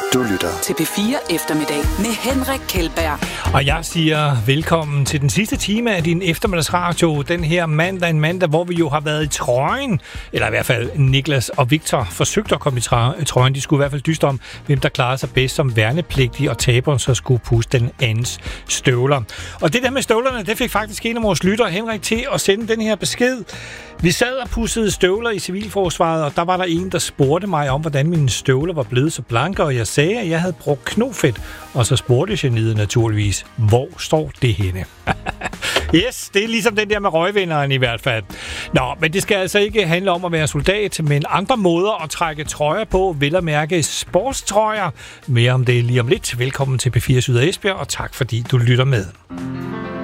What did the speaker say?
Du lytter til P4 Eftermiddag med Henrik Kjeldberg. Og jeg siger velkommen til den sidste time af din eftermiddagsradio. Den her mandag, hvor vi jo har været i trøjen. Eller i hvert fald Niklas og Victor forsøgte at komme i trøjen. De skulle i hvert fald dyste om, hvem der klarede sig bedst som værnepligtige, og taberen så skulle puste den andens støvler. Og det der med støvlerne, det fik faktisk en af vores lyttere, Henrik, til at sende den her besked. Vi sad og pudsede støvler i civilforsvaret, og der var der en, der spurgte mig om, hvordan mine støvler var blevet så blanke, og jeg sagde, at jeg havde brugt knofedt. Og så spurgte geniet naturligvis, hvor står det henne? Yes, det er ligesom den der med røgvinderen i hvert fald. Nå, men det skal altså ikke handle om at være soldat, men andre måder at trække trøjer på, vel at mærke sportstrøjer. Mere om det lige om lidt. Velkommen til P4 Syd og Esbjerg, og tak fordi du lytter med.